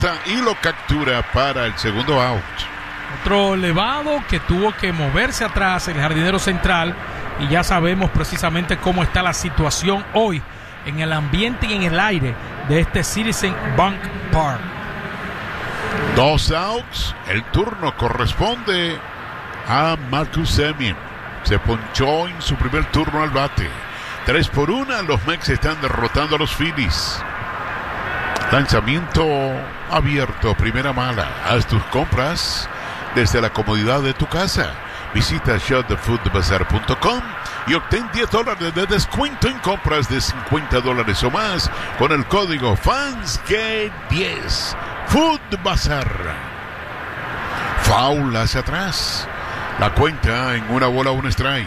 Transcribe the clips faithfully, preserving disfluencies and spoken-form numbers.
nota y lo captura para el segundo out. Otro elevado que tuvo que moverse atrás, el jardinero central, y ya sabemos precisamente cómo está la situación hoy en el ambiente y en el aire de este Citizen Bank Park. Dos outs, el turno corresponde a Marcus Semien. Se ponchó en su primer turno al bate. Tres por una, los Mets están derrotando a los Phillies. Lanzamiento abierto, primera mala. Haz tus compras desde la comodidad de tu casa. Visita shop the food bazaar punto com y obtén diez dólares de descuento en compras de cincuenta dólares o más con el código FANSGATE diez. Food Bazaar. Foul hacia atrás. La cuenta en una bola, un strike.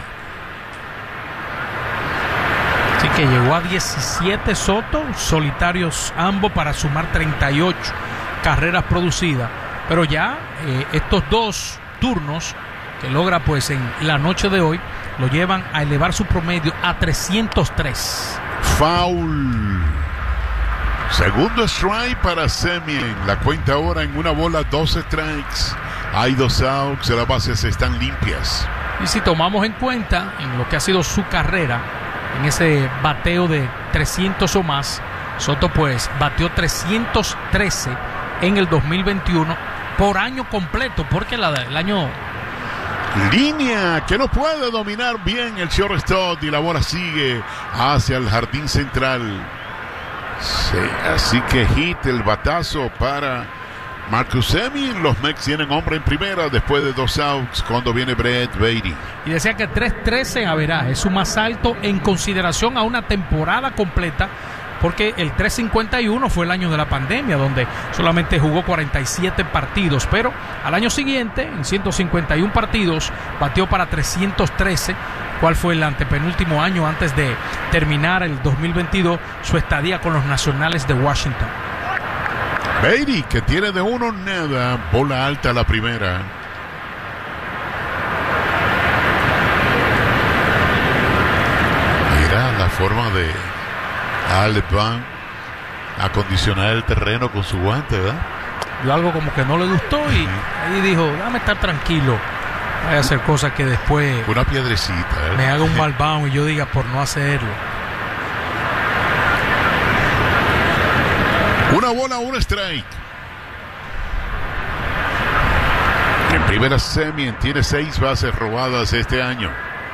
Así que llegó a diecisiete Soto, solitarios ambos para sumar treinta y ocho carreras producidas. Pero ya eh, estos dos turnos que logra pues en la noche de hoy lo llevan a elevar su promedio a trescientos tres. Foul. Segundo strike para Semien. La cuenta ahora en una bola, dos strikes. Hay dos outs, las bases están limpias. Y si tomamos en cuenta en lo que ha sido su carrera, en ese bateo de trescientos o más, Soto pues batió trescientos trece en el dos mil veintiuno por año completo, porque la, el año... Línea que no puede dominar bien el shortstop y la bola sigue hacia el jardín central. Sí, así que hit el batazo para Marcus Semien. Los Mets tienen hombre en primera después de dos outs cuando viene Brett Baty. Y decía que tres trece averaje es su más alto en consideración a una temporada completa, porque el tres cincuenta y uno fue el año de la pandemia, donde solamente jugó cuarenta y siete partidos, pero al año siguiente, en ciento cincuenta y uno partidos, batió para trescientos trece, cuál fue el antepenúltimo año antes de terminar el dos mil veintidós su estadía con los Nacionales de Washington. Baty, que tiene de uno nada, bola alta a la primera. Mira la forma de Alex Van acondicionar el terreno con su guante, ¿verdad? Yo algo como que no le gustó y uh-huh. ahí dijo, déjame estar tranquilo, voy a hacer cosas que después una piedrecita, ¿eh? me haga un malvado y yo diga por no hacerlo. Una bola, un strike. En primera, Semien tiene seis bases robadas este año.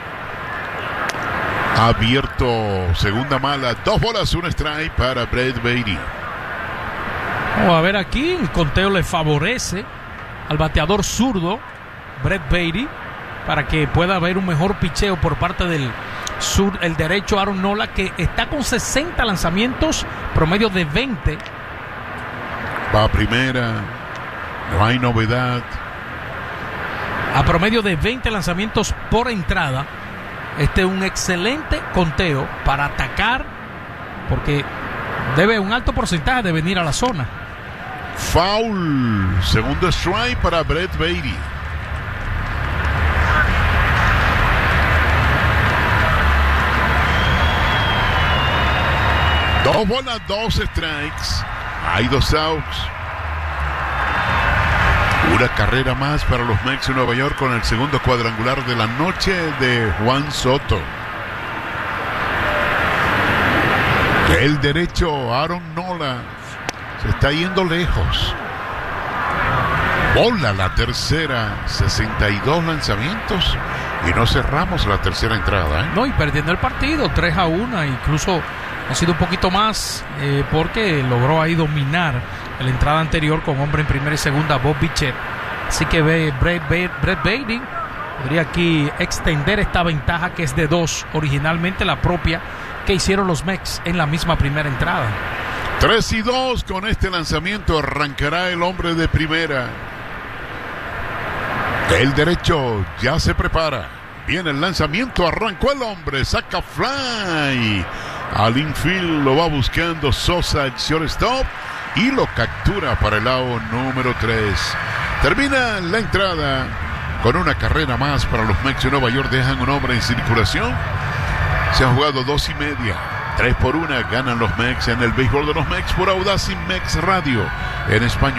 Abierto, segunda mala, dos bolas, un strike para Brett Baty. Vamos a ver aquí, el conteo le favorece al bateador zurdo Brett Baty para que pueda haber un mejor picheo por parte del sur, el derecho Aaron Nola, que está con sesenta lanzamientos, promedio de veinte. Va a primera, no hay novedad. A promedio de veinte lanzamientos por entrada. Este es un excelente conteo para atacar, porque debe un alto porcentaje de venir a la zona. Foul, segundo strike para Brett Baty. Dos bolas, dos strikes. Hay dos outs. Una carrera más para los Mets de Nueva York con el segundo cuadrangular de la noche de Juan Soto. El derecho, Aaron Nola, se está yendo lejos. Bola la tercera, sesenta y dos lanzamientos y no cerramos la tercera entrada, ¿eh? No, y perdiendo el partido, tres a uno, incluso ha sido un poquito más eh, porque logró ahí dominar la entrada anterior con hombre en primera y segunda, Bob Bichette. Así que ve Brett, Brett, Brett Baty podría aquí extender esta ventaja que es de dos, originalmente la propia que hicieron los Mets en la misma primera entrada. tres y dos con este lanzamiento arrancará el hombre de primera. El derecho ya se prepara. Viene el lanzamiento, arrancó el hombre, saca fly. Al infield lo va buscando Sosa, el shortstop, y lo captura para el lado número tres. Termina la entrada con una carrera más para los Mets de Nueva York. Dejan un hombre en circulación. Se han jugado dos y media. tres por una ganan los Mex en el béisbol de los Mex por Audacy Mex Radio en español.